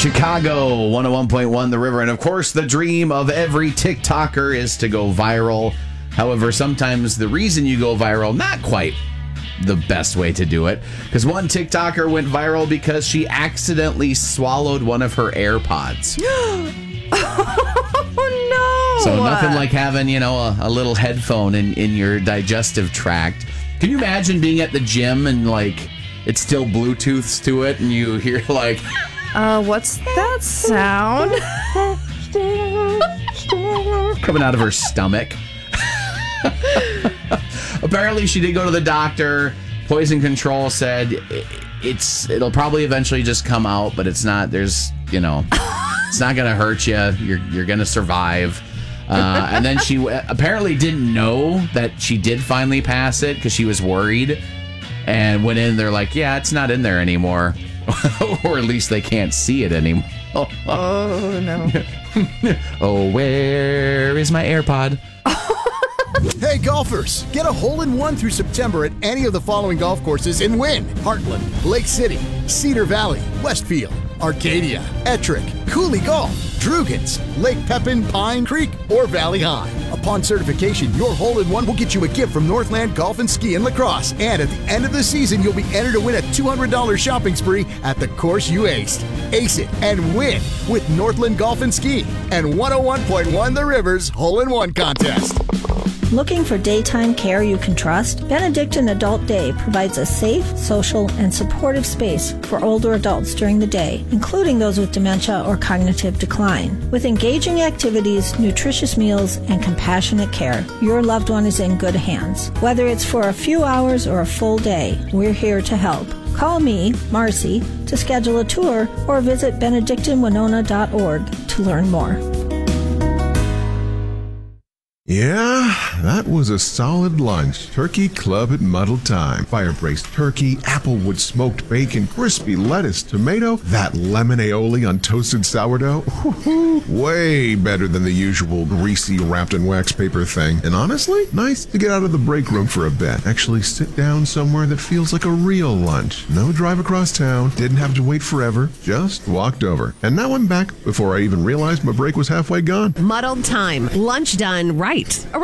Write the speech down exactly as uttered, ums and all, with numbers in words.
Chicago, one oh one point one The River. And of course, the dream of every TikToker is to go viral. However, sometimes the reason you go viral, not quite the best way to do it. Because one TikToker went viral because she accidentally swallowed one of her AirPods. Oh, no. So nothing like having, you know, a, a little headphone in, in your digestive tract. Can you imagine being at the gym and, like, it's still Bluetooths to it and you hear, like... Uh, what's that sound? coming out of her stomach. Apparently, she did go to the doctor. Poison Control said it's it'll probably eventually just come out, but it's not. There's you know, it's not gonna hurt you. You're you're gonna survive. Uh, and then she apparently didn't know that she did finally pass it because she was worried, and went in. They're like, yeah, it's not in there anymore. Or at least they can't see it anymore. Oh, no. Oh, where is my AirPod? Hey, golfers, get a hole-in-one through September at any of the following golf courses and win. Heartland, Lake City, Cedar Valley, Westfield, Arcadia, Ettrick, Cooley Golf, Drugans, Lake Pepin, Pine Creek, or Valley High. Upon certification, your hole-in-one will get you a gift from Northland Golf and Ski and Lacrosse. And at the end of the season, you'll be entered to win a two hundred dollars shopping spree at the course you aced. Ace it and win with Northland Golf and Ski and one oh one point one The River's Hole-in-One Contest. Looking for daytime care you can trust? Benedictine Adult Day provides a safe, social, and supportive space for older adults during the day, including those with dementia or cognitive decline. With engaging activities, nutritious meals, and compassionate care, your loved one is in good hands. Whether it's for a few hours or a full day, we're here to help. Call me, Marcy, to schedule a tour or visit benedictine winona dot org to learn more. Yeah, that was a solid lunch. Turkey Club at Muddle Time. Fire-braised turkey, applewood smoked bacon, crispy lettuce, tomato, that lemon aioli on toasted sourdough. Woo-hoo, way better than the usual greasy wrapped in wax paper thing. And honestly, nice to get out of the break room for a bit. Actually sit down somewhere that feels like a real lunch. No drive across town, didn't have to wait forever, just walked over. And now I'm back before I even realized my break was halfway gone. Muddled Time. Lunch done right.